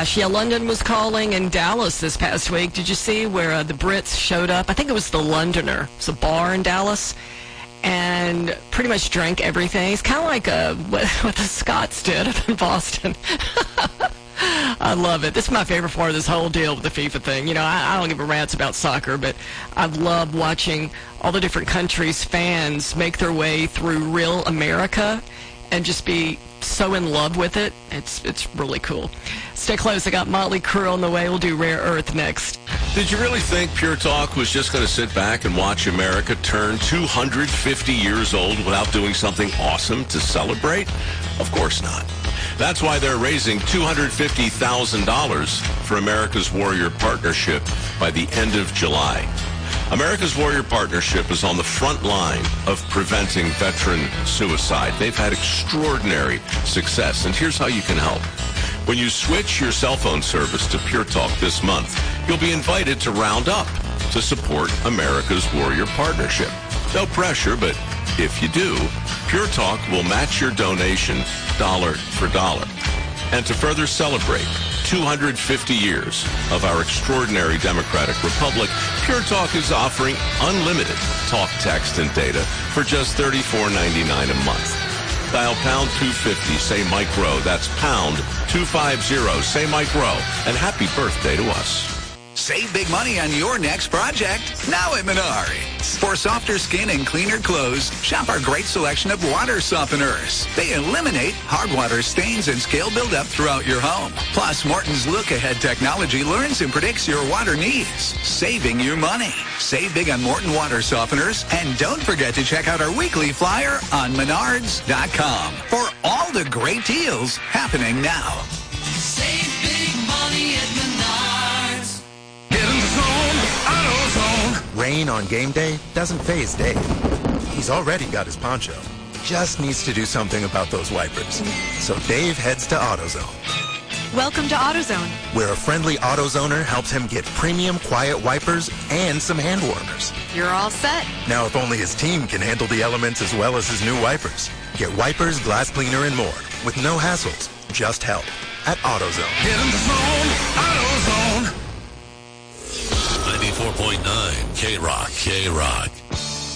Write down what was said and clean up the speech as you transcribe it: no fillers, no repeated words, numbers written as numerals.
gosh. Yeah, London was calling and Dallas this past week. Did you see where the Brits showed up? I think it was the Londoner. It's a bar in Dallas. And pretty much drank everything. It's kind of like what the Scots did up in Boston. I love it. This is my favorite part of this whole deal with the FIFA thing. You know, I don't give a rat's about soccer, but I love watching all the different countries' fans make their way through real America and just be so in love with it. It's really cool. Stay close. I got Motley Crue on the way. We'll do Rare Earth next. Did you really think Pure Talk was just going to sit back and watch America turn 250 years old without doing something awesome to celebrate? Of course not. That's why they're raising $250,000 for America's Warrior Partnership by the end of July. America's Warrior Partnership is on the front line of preventing veteran suicide. They've had extraordinary success, and here's how you can help. When you switch your cell phone service to Pure Talk this month, you'll be invited to round up to support America's Warrior Partnership. No pressure, but if you do, Pure Talk will match your donation dollar for dollar. And to further celebrate 250 years of our extraordinary democratic republic, Pure Talk is offering unlimited talk, text, and data for just $34.99 a month. Dial pound 250, say Mike Rowe. That's pound 250, say Mike Rowe. And happy birthday to us. Save big money on your next project now at Menards. For softer skin and cleaner clothes, shop our great selection of water softeners. They eliminate hard water stains and scale buildup throughout your home. Plus, Morton's look-ahead technology learns and predicts your water needs, saving you money. Save big on Morton water softeners, and don't forget to check out our weekly flyer on Menards.com for all the great deals happening now. Save big money at Menards. Rain on game day doesn't faze Dave. He's already got his poncho. Just needs to do something about those wipers. So Dave heads to AutoZone. Welcome to AutoZone, where a friendly AutoZoner helps him get premium quiet wipers and some hand warmers. You're all set. Now, if only his team can handle the elements as well as his new wipers. Get wipers, glass cleaner, and more with no hassles. Just help at AutoZone. Get in the zone, AutoZone. 94.9 K-Rock, K-Rock.